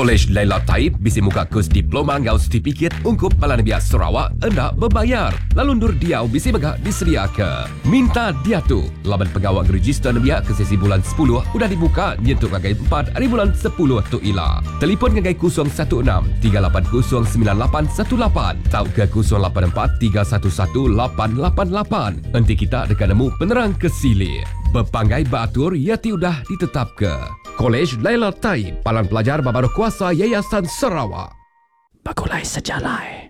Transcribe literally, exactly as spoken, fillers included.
Kolej Laila Taib bisi muka kurs diploma ngau sertifikat ungkup Balan Biak Sarawak hendak berbayar. Lalu nur diau bisi megah disedia ke. Minta dia tu. Laman pengawal register biak ke sesi bulan sepuluh udah dibuka nyentuh ngagai empat hari bulan sepuluh tu ila. Telefon ngagai kosong satu enam tiga lapan kosong sembilan lapan satu lapan atau ke kosong lapan empat tiga satu satu lapan lapan lapan. Nanti kita akan nemu penerang kesili. Berpanggai beratur ia tiudah ditetap ke. Kolej Laila Taib, Palang Pelajar Babaru Kuasa Yayasan Sarawak. Bagulai sejalai.